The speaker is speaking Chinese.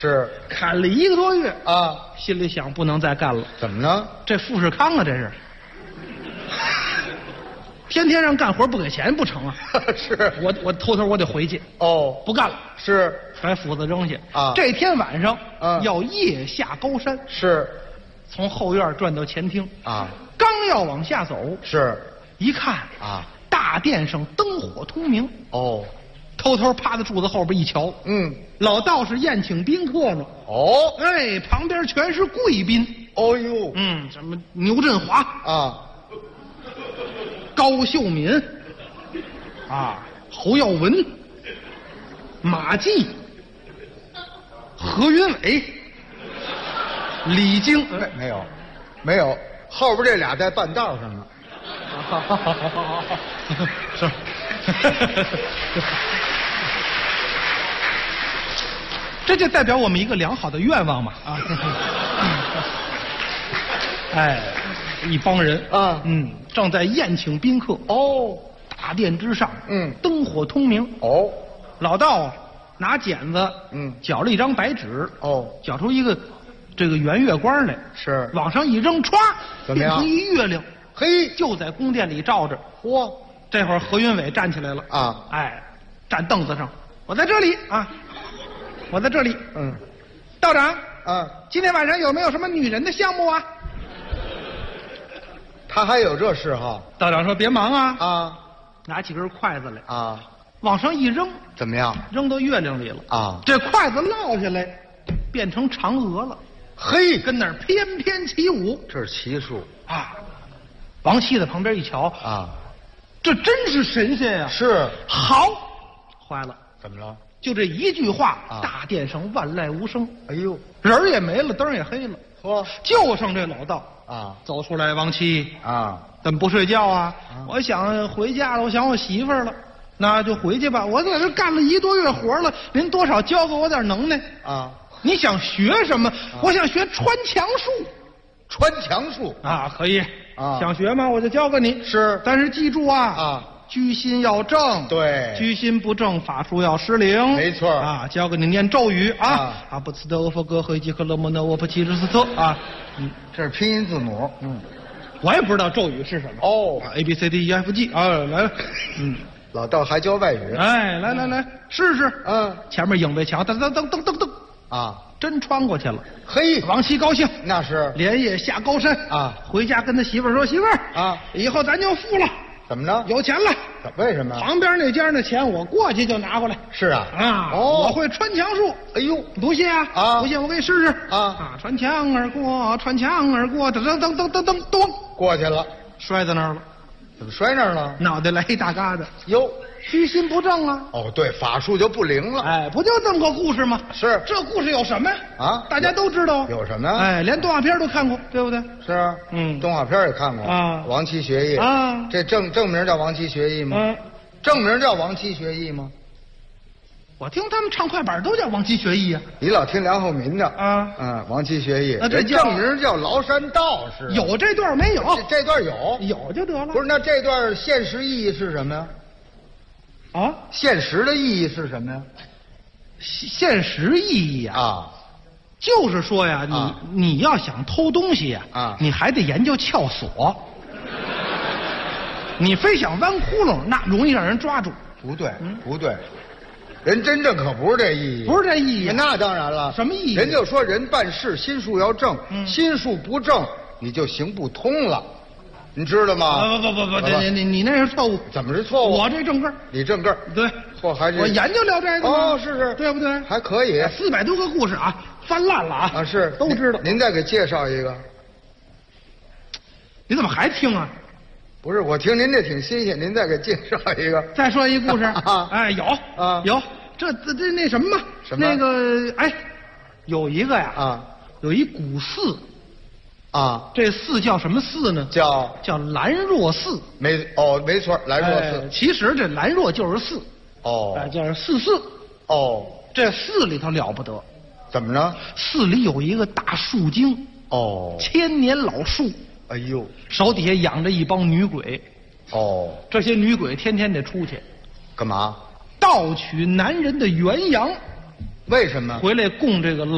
是砍了1个多月啊， 心里想不能再干了。 怎么呢？ 这富士康啊，这是天天让干活不给钱不成啊！ 是我偷偷我得回去， 哦， 不干了， 是把斧子扔下啊这天晚上要夜下高山， 是从后院转到前厅啊， 刚要往下走， 是一看啊， 大殿上灯火通明， 哦， 偷偷趴在柱子后边一瞧，老道士宴请宾客呢。 哦， 哎，旁边全是贵宾。 哦呦， 什么牛振华啊， 高秀敏侯耀文、马季、何云伟、李菁。 没有，后边这俩在半道上呢。 是。这就代表我们一个良好的愿望嘛啊！哎，一帮人正在宴请宾客哦，大殿之上灯火通明哦，老道拿剪子绞了一张白纸哦，绞出一个这个圆月光来，是往上一扔，歘，变成一月亮，嘿，就在宫殿里照着。嚯！这会儿何云伟站起来了啊，哎，站凳子上，我在这里啊。我在这里，道长，今天晚上有没有什么女人的项目啊？ 他还有这嗜好？ 道长说别忙啊，拿起根筷子来啊，往上一扔， 怎么样？ 扔到月亮里了啊！这筷子落下来，变成嫦娥了，嘿，跟那儿翩翩起舞， 这是奇术啊！王七在旁边一瞧啊，这真是神仙呀！是，好，坏了， 怎么了？ 就这一句话，大殿上万籁无声。 哎呦， 人也没了，灯也黑了。嚯，就剩这老道啊，走出来，王七啊，怎么不睡觉啊？我想回家了，我想我媳妇儿了，那就回去吧。我在这干了1多月活了，您多少教给我点能耐啊？你想学什么？我想学穿墙术。 穿墙术啊，可以啊，想学吗？我就教给你。是，但是记住啊。居心要正，对，居心不正，法术要失灵。没错啊，教给你念咒语啊，阿布茨德欧佛格赫伊吉克勒莫讷沃普奇什斯特啊， 这是拼音字母， 我也不知道咒语是什么哦，A B C D E F G 啊，来， 老道还教外语， 哎，来，试试，前面影背墙，噔啊，真穿过去了，嘿，王七高兴，那是连夜下高山啊，回家跟他媳妇儿说，媳妇儿啊，以后咱就富了。怎么着？有钱了？ 为什么？ 旁边那家那钱我过去就拿过来。是啊，我会穿墙术。哎呦，不信啊？不信我给你试试啊！穿墙而过，穿墙而过，噔， 过去了， 摔在那儿了。 怎么摔那儿了？ 脑袋来一大疙瘩。 哟， 居心不正啊！ 哦，对，法术就不灵了。 哎，不就这么个故事吗？是，这故事有什么呀？啊，大家都知道。 有什么呀？ 哎，连动画片都看过，对不对？ 是啊，动画片也看过啊。王七学艺啊，这正名叫王七学艺吗？正名叫王七学艺吗？ 我听他们唱快板都叫王七学艺啊。 你老听梁厚民的啊，王七学艺，这正名叫崂山道士。 有这段没有？ 这段有就得了。 不是，那这段现实意义是什么呀？ 啊， 现实的意义是什么呀？ 现实意义啊，就是说呀，你要想偷东西呀，你还得研究撬锁。你非想弯窟窿，那容易让人抓住。 不对，不对，人真正可不是这意义， 不是这意义。 那当然了， 什么意义？ 人就说人办事心术要正，心术不正，你就行不通了。你知道吗？ 不，你那是错误。 怎么是错误？ 我这正个， 你正个， 对， 错还是我研究聊斋的哦，是， 对不对？ 还可以 ，400多个故事啊，翻烂了啊！ 是都知道。 您再给介绍一个。 你怎么还听啊？ 不是，我听您这挺新鲜，您再给介绍一个。 再说一故事啊！哎，有这那什么嘛？ 什么？ 那个哎，有一个呀有一古寺。这寺叫什么寺呢？叫兰若寺。没错，兰若寺。 其实这兰若就是寺。叫寺。这寺里头了不得。 怎么着？ 寺里有一个大树精。千年老树。 哎呦， 手底下养着一帮女鬼。这些女鬼天天得出去。 干嘛？ 盗取男人的元阳。 为什么？ 回来供这个老